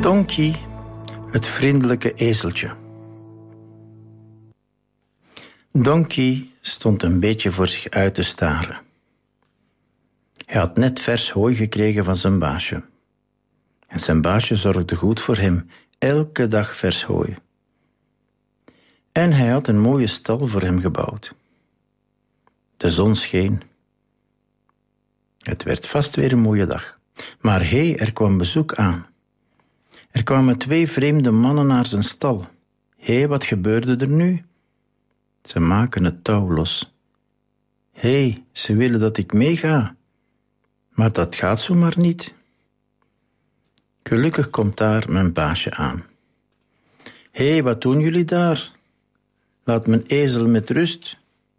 Donkey, het vriendelijke ezeltje. Donkey stond een beetje voor zich uit te staren. Hij had net vers hooi gekregen van zijn baasje. En zijn baasje zorgde goed voor hem, elke dag vers hooi. En hij had een mooie stal voor hem gebouwd. De zon scheen. Het werd vast weer een mooie dag. Maar er kwam bezoek aan. Er kwamen 2 vreemde mannen naar zijn stal. Wat gebeurde er nu? Ze maken het touw los. Ze willen dat ik meega. Maar dat gaat zomaar niet. Gelukkig komt daar mijn baasje aan. Wat doen jullie daar? Laat mijn ezel met rust.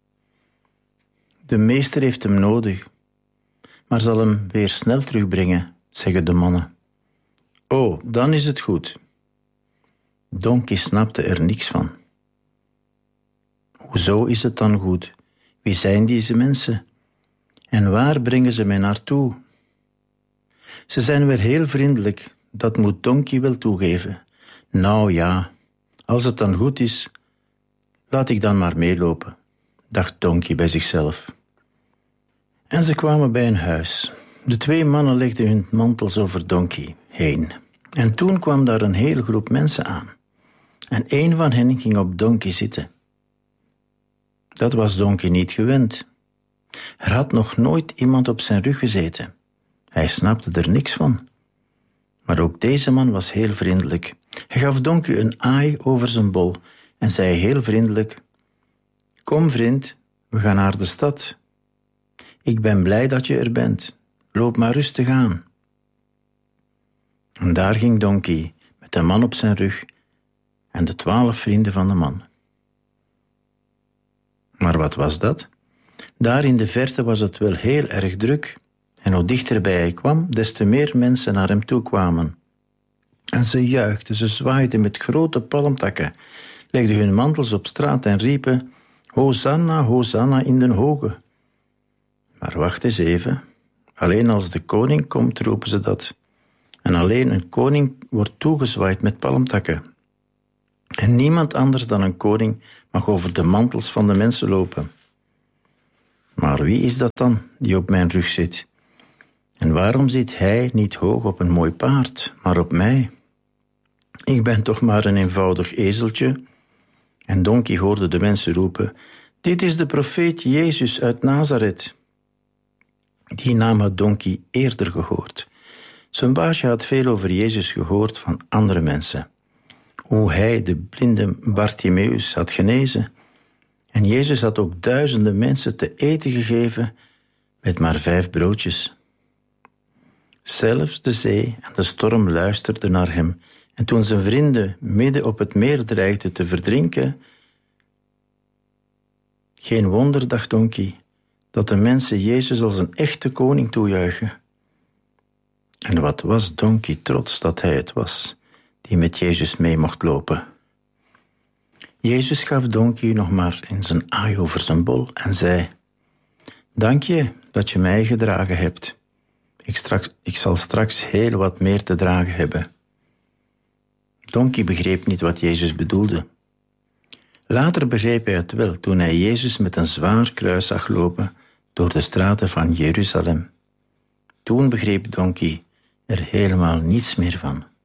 De meester heeft hem nodig, maar zal hem weer snel terugbrengen, zeggen de mannen. Dan is het goed. Donkey snapte er niks van. Hoezo is het dan goed? Wie zijn deze mensen? En waar brengen ze mij naartoe? Ze zijn wel heel vriendelijk, dat moet Donkey wel toegeven. Nou ja, als het dan goed is, laat ik dan maar meelopen, dacht Donkey bij zichzelf. En ze kwamen bij een huis. De 2 mannen legden hun mantels over Donkey heen. En toen kwam daar een hele groep mensen aan. En een van hen ging op Donkey zitten. Dat was Donkey niet gewend. Er had nog nooit iemand op zijn rug gezeten. Hij snapte er niks van. Maar ook deze man was heel vriendelijk. Hij gaf Donkey een aai over zijn bol en zei heel vriendelijk: Kom vriend, we gaan naar de stad. Ik ben blij dat je er bent. Loop maar rustig aan. En daar ging Donkey met de man op zijn rug en de 12 vrienden van de man. Maar wat was dat? Daar in de verte was het wel heel erg druk. En hoe dichterbij hij kwam, des te meer mensen naar hem toe kwamen. En ze juichten, ze zwaaiden met grote palmtakken, legden hun mantels op straat en riepen: Hosanna, Hosanna in den hoge. Maar wacht eens even. Alleen als de koning komt, roepen ze dat. En alleen een koning wordt toegezwaaid met palmtakken. En niemand anders dan een koning mag over de mantels van de mensen lopen. Maar wie is dat dan die op mijn rug zit? En waarom zit hij niet hoog op een mooi paard, maar op mij? Ik ben toch maar een eenvoudig ezeltje. En Donkey hoorde de mensen roepen: Dit is de profeet Jezus uit Nazareth. Die naam had Donkey eerder gehoord. Zijn baasje had veel over Jezus gehoord van andere mensen. Hoe hij de blinde Bartimeus had genezen. En Jezus had ook duizenden mensen te eten gegeven met maar 5 broodjes. Zelfs de zee en de storm luisterden naar hem. En toen zijn vrienden midden op het meer dreigden te verdrinken, geen wonder, dacht Donkey, dat de mensen Jezus als een echte koning toejuichen. En wat was Donkey trots dat hij het was die met Jezus mee mocht lopen. Jezus gaf Donkey nog maar in zijn aai over zijn bol en zei: Dank je dat je mij gedragen hebt. Ik zal straks heel wat meer te dragen hebben. Donkey begreep niet wat Jezus bedoelde. Later begreep hij het wel toen hij Jezus met een zwaar kruis zag lopen door de straten van Jeruzalem. Toen begreep Donkey er helemaal niets meer van.